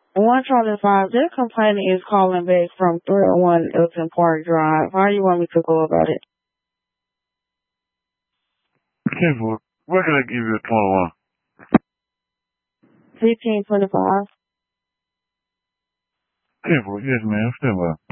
One Charlie Five, their complaint is calling back from 301 Elton Park Drive. How do you want me to go about it? Simple. Where can I give you a 21? 1525. Simple. Yes, ma'am. Simple.